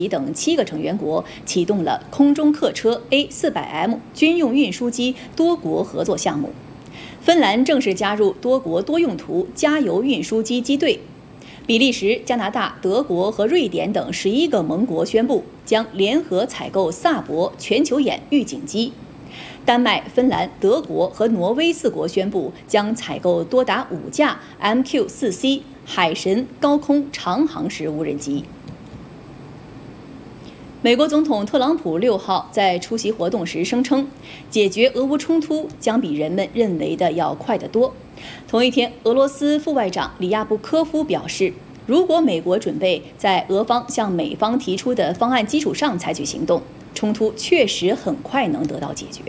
等7个成员国启动了空中客车 A400M 军用运输机多国合作项目。芬兰正式加入多国多用途加油运输机机队。比利时、加拿大、德国和瑞典等11个盟国宣布将联合采购萨博全球眼预警机。丹麦、芬兰、德国和挪威4国宣布将采购多达5架 MQ-4C 海神高空长航时无人机。美国总统特朗普6号在出席活动时声称，解决俄乌冲突将比人们认为的要快得多。同一天，俄罗斯副外长里亚布科夫表示，如果美国准备在俄方向美方提出的方案基础上采取行动，冲突确实很快能得到解决。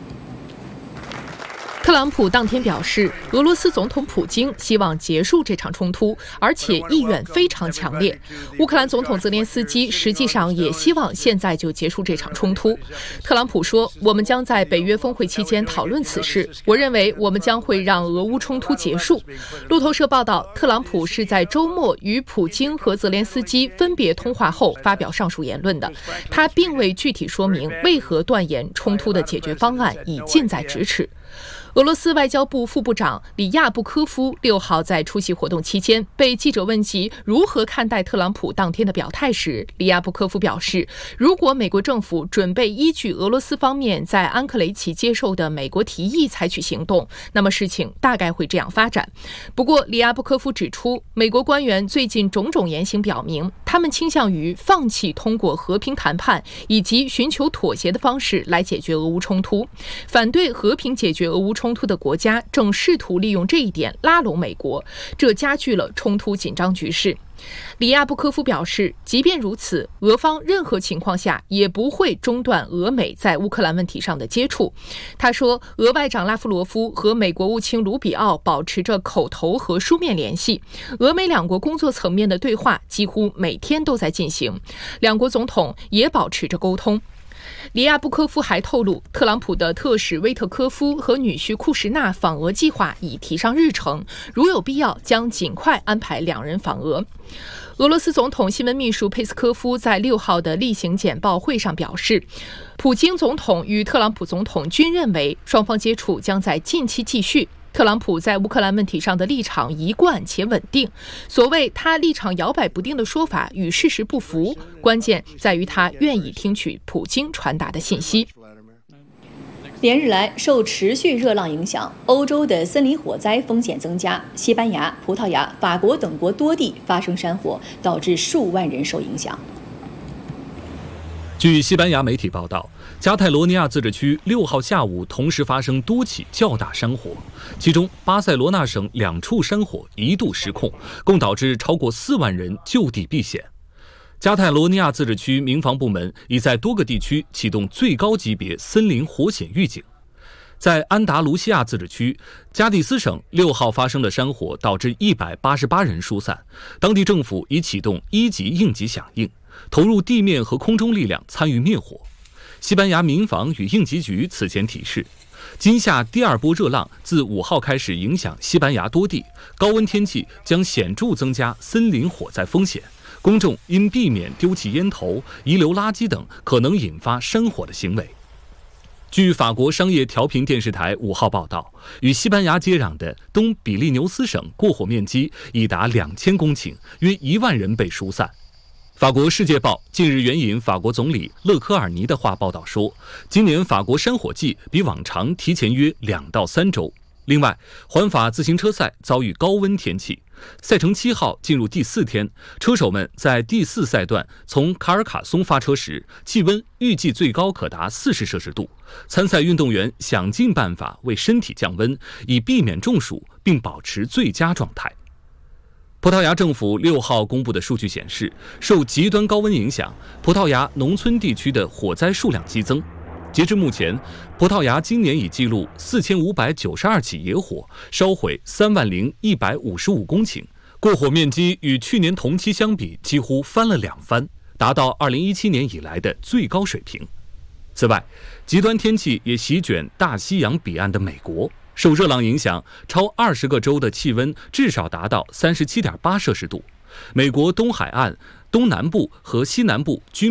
特朗普当天表示，俄罗斯总统普京希望结束这场冲突，而且意愿非常强烈。乌克兰总统泽连斯基实际上也希望现在就结束这场冲突。特朗普说：“我们将在北约峰会期间讨论此事。我认为我们将会让俄乌冲突结束。”路透社报道，特朗普是在周末与普京和泽连斯基分别通话后发表上述言论的。他并未具体说明为何断言冲突的解决方案已近在咫尺。俄罗斯外交部副部长里亚布科夫6号在出席活动期间被记者问及如何看待特朗普当天的表态时，里亚布科夫表示，如果美国政府准备依据俄罗斯方面在安克雷奇接受的美国提议采取行动，那么事情大概会这样发展。不过，里亚布科夫指出，美国官员最近种种言行表明，他们倾向于放弃通过和平谈判以及寻求妥协的方式来解决俄乌冲突，反对和平解决俄乌冲突的国家正试图利用这一点拉拢美国，这加剧了冲突紧张局势。里亚布科夫表示，即便如此，俄方任何情况下也不会中断俄美在乌克兰问题上的接触。他说，俄外长拉夫罗夫和美国务卿卢比奥保持着口头和书面联系，俄美两国工作层面的对话几乎每天都在进行，两国总统也保持着沟通。里亚布科夫还透露，特朗普的特使威特科夫和女婿库什纳访俄计划已提上日程，如有必要将尽快安排两人访俄。俄罗斯总统新闻秘书佩斯科夫在6号的例行简报会上表示，普京总统与特朗普总统均认为双方接触将在近期继续。特朗普在乌克兰问题上的立场一贯且稳定，所谓他立场摇摆不定的说法与事实不符，关键在于他愿意听取普京传达的信息。 连日来，受持续热浪影响，欧洲的森林火灾风险增加，西班牙、葡萄牙、法国等国多地发生山火，导致数万人受影响。 据西班牙媒体报道，加泰罗尼亚自治区6号下午同时发生多起较大山火，其中巴塞罗那省2处山火一度失控，共导致超过4万人就地避险。加泰罗尼亚自治区民防部门已在多个地区启动最高级别森林火险预警。在安达卢西亚自治区，加的斯省6号发生的山火导致188人疏散，当地政府已启动1级应急响应，投入地面和空中力量参与灭火。西班牙民防与应急局此前提示，今夏第2波热浪自5号开始影响西班牙多地，高温天气将显著增加森林火灾风险，公众应避免丢弃烟头、遗留垃圾等可能引发山火的行为。据法国商业调频电视台5号报道，与西班牙接壤的东比利牛斯省过火面积已达2000公顷，约1万人被疏散。法国《世界报》近日援引法国总理勒科尔尼的话报道说，今年法国山火季比往常提前约2到3周。另外，环法自行车赛遭遇高温天气，赛程7号进入第4天，车手们在第4赛段从卡尔卡松发车时，气温预计最高可达40摄氏度。参赛运动员想尽办法为身体降温，以避免中暑并保持最佳状态。葡萄牙政府6号公布的数据显示，受极端高温影响，葡萄牙农村地区的火灾数量激增。截至目前，葡萄牙今年已记录4592起野火，烧毁30155公顷，过火面积与去年同期相比几乎翻了2番，达到2017年以来的最高水平。此外，极端天气也席卷大西洋彼岸的美国，受热浪影响，超20个州的气温至少达到37.8摄氏度。美国东海岸、东南部和西南部均